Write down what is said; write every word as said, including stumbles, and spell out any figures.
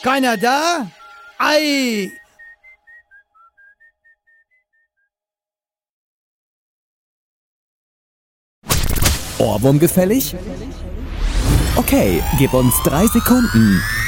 Keiner da? Ei! Ohrwurm gefällig? Okay, gib uns drei Sekunden.